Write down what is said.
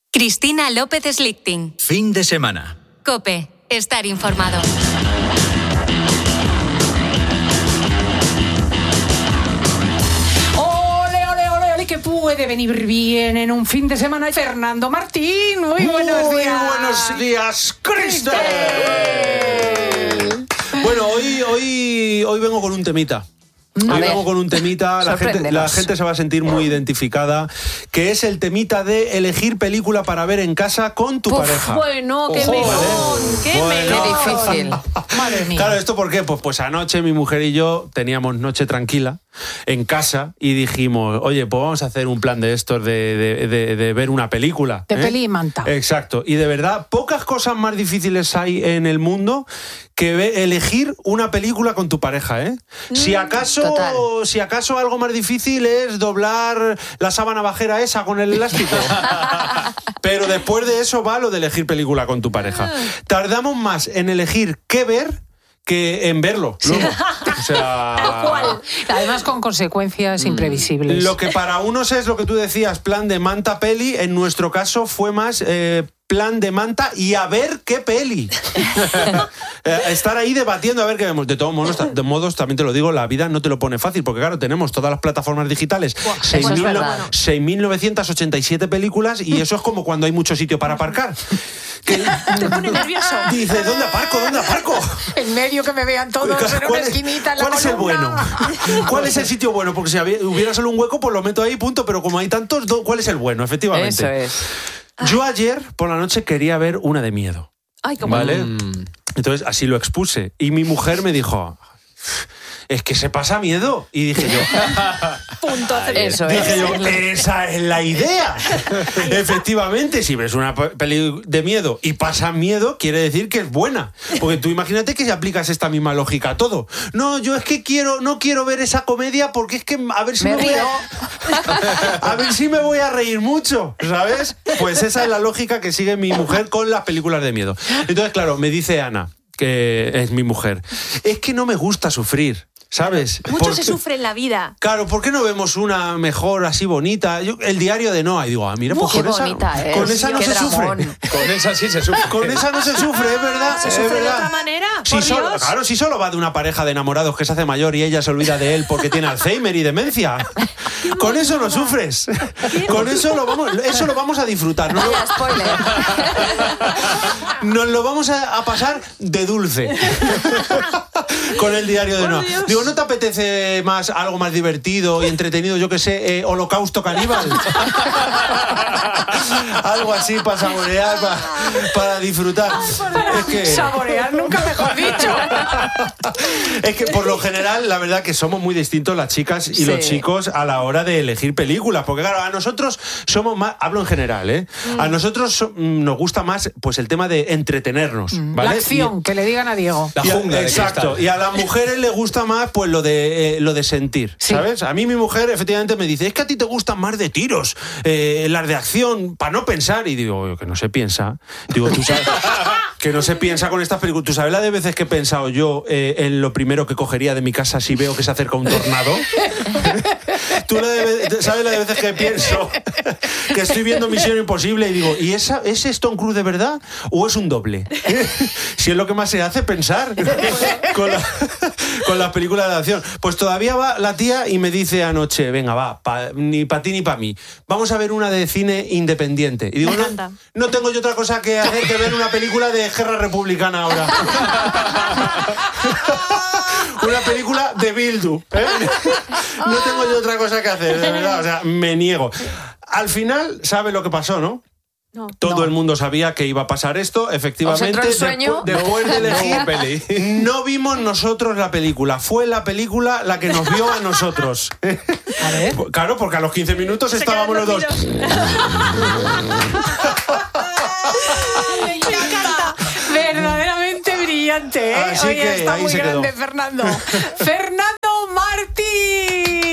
Cristina López Slichting. Fin de semana. COPE. Estar informado. Que puede venir bien en un fin de semana. Fernando Martín, muy buenos días. Muy buenos días, Cristel. Bueno, hoy vengo con un temita. Vengo con un temita, la gente se va a sentir muy identificada, que es el temita de elegir película para ver en casa con tu pareja. Bueno, qué melón, qué difícil. Madre mía. Claro, ¿esto por qué? Pues anoche mi mujer y yo teníamos noche tranquila en casa y dijimos, oye, pues vamos a hacer un plan de estos de ver una película. De peli y manta. Exacto. Y de verdad, pocas cosas más difíciles hay en el mundo que elegir una película con tu pareja, ¿eh? Si acaso algo más difícil es doblar la sábana bajera esa con el elástico. Pero después de eso va lo de elegir película con tu pareja. Tardamos más en elegir qué ver que en verlo luego. O sea, ¿Cuál? Además con consecuencias imprevisibles. Lo que para unos es lo que tú decías, plan de manta peli, en nuestro caso fue más plan de manta y a ver qué peli. Estar ahí debatiendo a ver qué vemos. De todos modos, también te lo digo, la vida no te lo pone fácil, porque claro, tenemos todas las plataformas digitales, 6.987 películas, y eso es como cuando hay mucho sitio para aparcar. Te pone nervioso. Dices, ¿dónde aparco? En medio que me vean todos en una esquinita en la ¿Cuál es el bueno? ¿Cuál es el sitio bueno? Porque si hubiera solo un hueco, pues lo meto ahí, punto. Pero como hay tantos, ¿cuál es el bueno? Efectivamente. Eso es. Yo ayer por la noche quería ver una de miedo. Ay, cómo. ¿Vale? Entonces así lo expuse. Y mi mujer me dijo, es que se pasa miedo. Y dije yo, Eso dije yo, esa es la idea. Efectivamente, si ves una peli de miedo y pasa miedo, quiere decir que es buena. Porque tú imagínate que si aplicas esta misma lógica a todo. No, yo es que no quiero ver esa comedia porque es que a ver si a ver si me voy a reír mucho, ¿sabes? Pues esa es la lógica que sigue mi mujer con las películas de miedo. Entonces, claro, me dice Ana, que es mi mujer, es que no me gusta sufrir, ¿sabes? Mucho se sufre en la vida. Claro, ¿por qué no vemos una mejor, así bonita? El diario de Noa. Y digo, mira, pues con esa no se sufre. Con esa sí se sufre. Con esa no se sufre, es verdad. ¿Se sufre de otra manera? Claro, si solo va de una pareja de enamorados que se hace mayor y ella se olvida de él porque tiene Alzheimer y demencia. Con eso no sufres. Con eso lo vamos a disfrutar. Vaya spoiler. Nos lo vamos a pasar de dulce. Con el diario de Noa. Digo, ¿no te apetece más algo más divertido y entretenido? Yo que sé, Holocausto Caníbal. Algo así para saborear, para disfrutar. Saborear, nunca mejor dicho. Es que por lo general, la verdad que somos muy distintos las chicas y los chicos a la hora de elegir películas. Porque claro, a nosotros somos más, hablo en general, ¿eh? A nosotros nos gusta más pues el tema de entretenernos, ¿vale? La acción, que le digan a Diego. La jungla. Exacto. Y a las mujeres les gusta más pues lo de sentir, ¿sabes? A mí mi mujer efectivamente me dice, es que a ti te gustan más de tiros, las de acción, para no pensar. Y digo, que no se piensa. Digo, tú sabes que no se piensa con estas películas. ¿Tú sabes la de veces que he pensado yo en lo primero que cogería de mi casa si veo que se acerca un tornado? ¿Tú sabes la de veces que pienso que estoy viendo Misión Imposible y digo, ¿y ese es Tom Cruise de verdad o es un doble? Si es lo que más se hace pensar con las películas de acción. Pues todavía va la tía y me dice anoche, venga, va, ni para ti ni para mí, vamos a ver una de cine independiente. Y digo, no tengo yo otra cosa que hacer que ver una película de guerra republicana ahora. Una película de Bildu, ¿eh? No tengo yo otra cosa que hacer, de verdad, o sea, me niego. Al final, ¿sabe lo que pasó, no? No. Todo el mundo sabía que iba a pasar esto, efectivamente. Después de elegir, no vimos nosotros la película, fue la película la que nos vio a nosotros. A ver. Claro, porque a los 15 minutos estábamos los dos. Me encanta. Verdaderamente brillante, ¿eh? Así Oye, que está ahí muy se grande, quedó. Fernando. Fernando Martín.